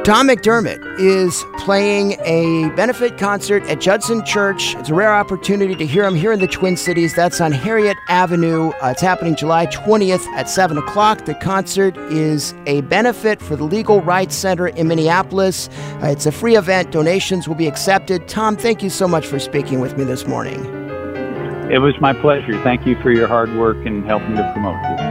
Tom McDermott is playing a benefit concert at Judson Church. It's a rare opportunity to hear him here in the Twin Cities. That's on Harriet Avenue. It's happening July 20th at 7 o'clock. The concert is a benefit for the Legal Rights Center in Minneapolis. It's a free event. Donations will be accepted. Tom, thank you so much for speaking with me this morning. It was my pleasure. Thank you for your hard work and helping to promote this.